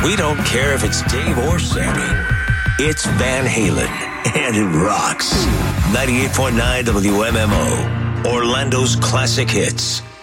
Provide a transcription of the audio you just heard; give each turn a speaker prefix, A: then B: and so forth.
A: We don't care if it's Dave or Sammy. It's Van Halen, and it rocks. 98.9 WMMO, Orlando's classic hits.